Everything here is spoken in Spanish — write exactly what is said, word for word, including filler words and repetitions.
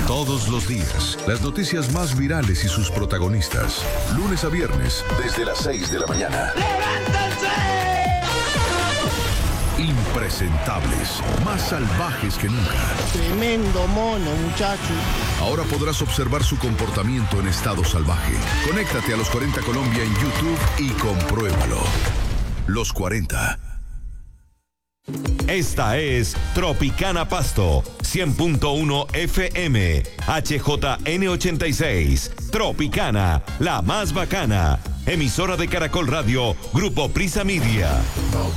Todos los días, las noticias más virales y sus protagonistas. Lunes a viernes, desde las seis de la mañana. ¡Levántense! Impresentables, más salvajes que nunca. Tremendo mono, muchacho. Ahora podrás observar su comportamiento en estado salvaje. Conéctate a Los cuarenta Colombia en YouTube y compruébalo. Los cuarenta. Esta es Tropicana Pasto, cien punto uno F M, H J N ochenta y seis. Tropicana, la más bacana. Emisora de Caracol Radio, Grupo Prisa Media.